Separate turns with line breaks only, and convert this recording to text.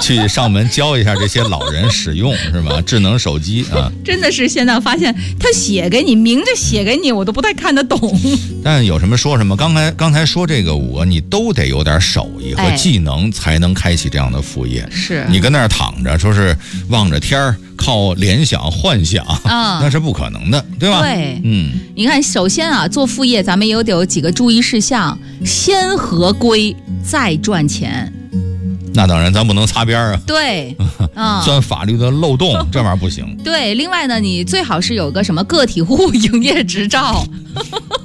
去上门教一下这些老人使用，是吧？智能手机啊，
真的是现在发现他写给你，明着写给你，我都不太看得懂。
但有什么说什么，刚才说这个5个，你都得有点手艺和技能，才能开启这样的副业。
是
你跟那儿躺着，说是望着天儿，靠联想幻想，那是不可能的，对吧？
对，你看，首先啊，做副业咱们也得有几个注意事项，先合规，再赚钱。
那当然，咱不能擦边啊。
对，
钻法律的漏洞，这玩意儿不行。
对，另外呢，你最好是有个什么个体户营业执照。